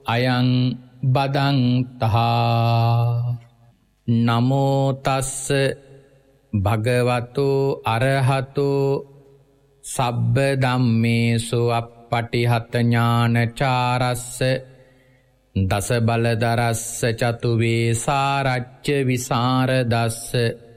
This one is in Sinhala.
අයං බදන්තහා නමෝ තස්ස භගවතු අරහතු සබ්බ ධම්මේසු අප්පටිහත ඥානචාරස්ස දස බලදරස්ස චතු වේසාරච්ච විසරදස්ස